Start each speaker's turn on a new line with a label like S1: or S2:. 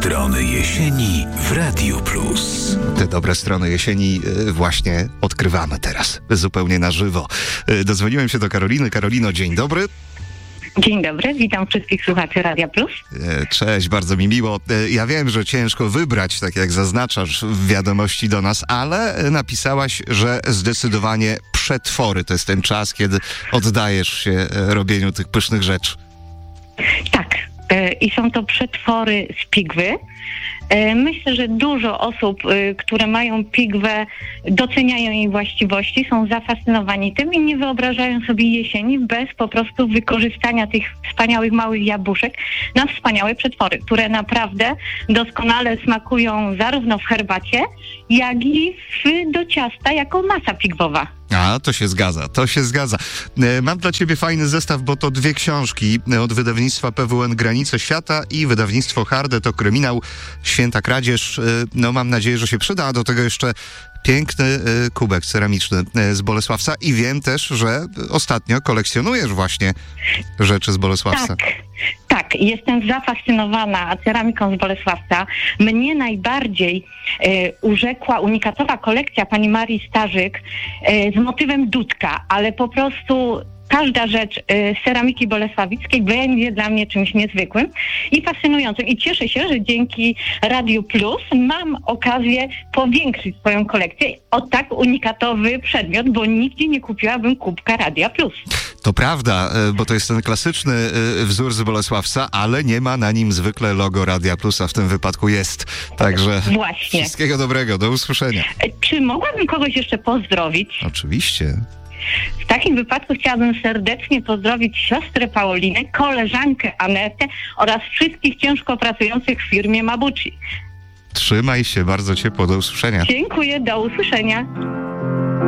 S1: strony jesieni w Radiu Plus.
S2: Te dobre strony jesieni właśnie odkrywamy teraz, zupełnie na żywo. Dodzwoniłem się do Karoliny. Karolino, dzień dobry.
S3: Dzień dobry, witam wszystkich słuchaczy Radia Plus.
S2: Cześć, bardzo mi miło. Ja wiem, że ciężko wybrać, tak jak zaznaczasz w wiadomości do nas, ale napisałaś, że zdecydowanie przetwory to jest ten czas, kiedy oddajesz się robieniu tych pysznych rzeczy.
S3: Tak, i są to przetwory z pigwy. Myślę, że dużo osób, które mają pigwę, doceniają jej właściwości, są zafascynowani tym i nie wyobrażają sobie jesieni bez po prostu wykorzystania tych wspaniałych małych jabłuszek na wspaniałe przetwory, które naprawdę doskonale smakują zarówno w herbacie, jak i do ciasta jako masa pigwowa.
S2: A, to się zgadza. Mam dla ciebie fajny zestaw, bo to dwie książki od wydawnictwa PWN Granice Świata i wydawnictwo Harde, to kryminał Święta Kradzież. No mam nadzieję, że się przyda, a do tego jeszcze piękny kubek ceramiczny z Bolesławca i wiem też, że ostatnio kolekcjonujesz właśnie rzeczy z Bolesławca.
S3: Tak, jestem zafascynowana ceramiką z Bolesławca. Mnie najbardziej urzekła unikatowa kolekcja pani Marii Starzyk z motywem dudka, ale po prostu każda rzecz z ceramiki bolesławickiej będzie dla mnie czymś niezwykłym i fascynującym. I cieszę się, że dzięki Radiu Plus mam okazję powiększyć swoją kolekcję o tak unikatowy przedmiot, bo nigdzie nie kupiłabym kubka Radia Plus.
S2: To prawda, bo to jest ten klasyczny wzór z Bolesławca, ale nie ma na nim zwykle logo Radia Plus, a w tym wypadku jest. Także
S3: właśnie.
S2: Wszystkiego dobrego, do usłyszenia.
S3: Czy mogłabym kogoś jeszcze pozdrowić?
S2: Oczywiście.
S3: W takim wypadku chciałabym serdecznie pozdrowić siostrę Paulinę, koleżankę Anetę oraz wszystkich ciężko pracujących w firmie Mabuchi.
S2: Trzymaj się, bardzo ciepło, do usłyszenia.
S3: Dziękuję, do usłyszenia.